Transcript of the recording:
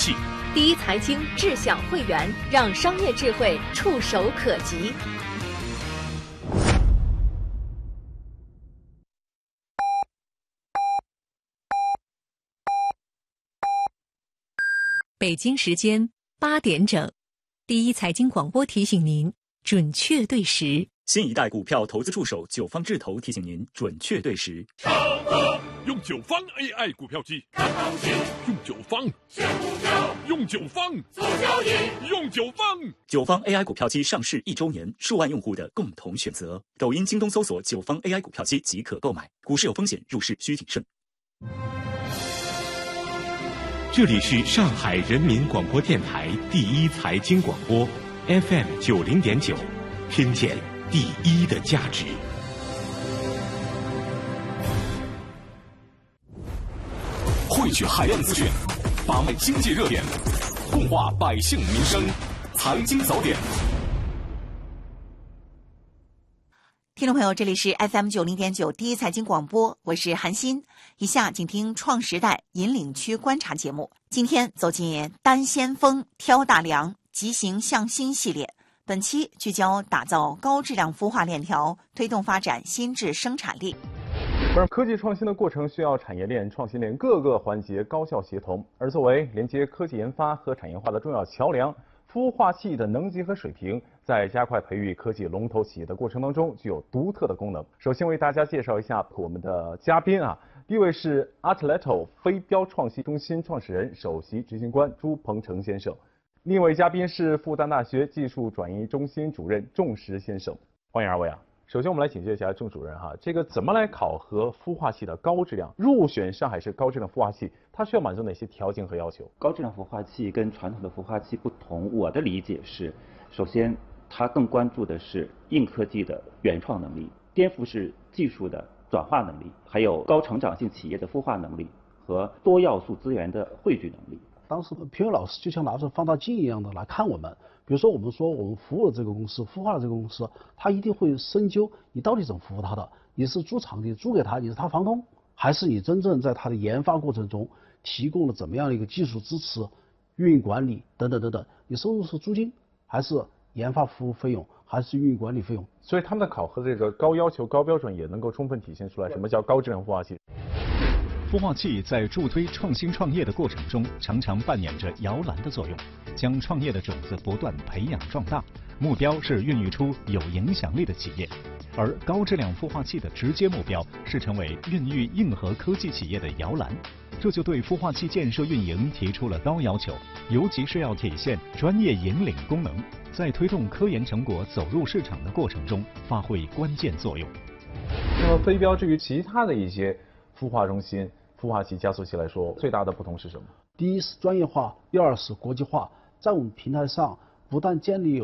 器。 第一财经智享会员，让商业智慧触手可及。北京时间8点整，第一财经广播提醒您准确对时。 新一代股票投资助手九方智投提醒您准确对时。 用九方 AI 股票机，用九方选股票，用九方做交易，用九方。 九方 AI 股票机上市1周年，数万用户的共同选择。抖音、京东搜索九方 AI 股票机即可购买。股市有风险，入市需谨慎。 这里是上海人民广播电台第一财经广播 FM 90.9，听见第一的价值。 汇聚海量资讯，把脉经济热点，共话百姓民生。财经早点， 听众朋友，这里是 FM 90.9第一财经广播，我是韩欣。以下请听创时代引领区观察节目。今天走进担先锋，挑大梁，急行向新系列。本期聚焦打造高质量孵化链条，推动发展新质生产力。 而科技创新的过程需要产业链、创新链各个环节高效协同，而作为连接科技研发和产业化的重要桥梁，孵化器的能级和水平在加快培育科技龙头企业的过程当中具有独特的功能。首先为大家介绍一下我们的嘉宾啊，第一位是 Atleto 飞镖创新中心创始人、首席执行官朱鹏程先生，另一位嘉宾是复旦大学技术转移中心主任仲石先生，欢迎二位啊。首先我们来请教一下仲主任哈，这个怎么来考核孵化器的高质量？入选上海市高质量孵化器，它需要满足哪些条件和要求？ 高质量孵化器跟传统的孵化器不同，我的理解是，首先它更关注的是硬科技的原创能力、颠覆式技术的转化能力，还有高成长性企业的孵化能力和多要素资源的汇聚能力。 当时评委老师就像拿着放大镜一样的来看我们，比如说我们服务了这个公司，孵化了这个公司，他一定会深究你到底怎么服务他的，你是租场地租给他，你是他房东，还是你真正在他的研发过程中提供了怎么样的一个技术支持、运营管理等等等等，你收入是租金还是研发服务费用还是运营管理费用？ 所以他们的考核的这个高要求、高标准也能够充分体现出来什么叫高质量孵化器。 孵化器在助推创新创业的过程中，常常扮演着摇篮的作用，将创业的种子不断培养壮大，目标是孕育出有影响力的企业。而高质量孵化器的直接目标是成为孕育硬核科技企业的摇篮，这就对孵化器建设运营提出了高要求，尤其是要体现专业引领功能，在推动科研成果走入市场的过程中发挥关键作用。 那么飞镖至于其他的一些孵化中心、孵化器、加速器来说，最大的不同是什么？ 第一是专业化，第二是国际化。在我们平台上，不但建立